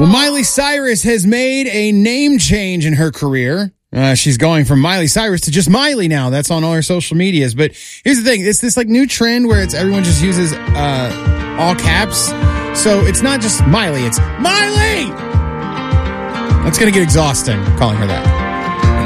Well, Miley Cyrus has made a name change in her career. She's going from Miley Cyrus to just Miley now. That's on all her social medias. But here's the thing. It's this like new trend where everyone just uses all caps. So it's not just Miley. It's Miley! That's going to get exhausting calling her that.